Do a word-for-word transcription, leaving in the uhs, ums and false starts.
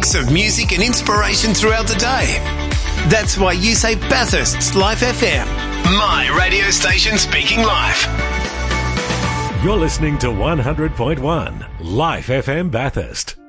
mix of music and inspiration throughout the day. That's why you say Bathurst's Life F M. My radio station speaking live. You're listening to one hundred point one Life F M Bathurst.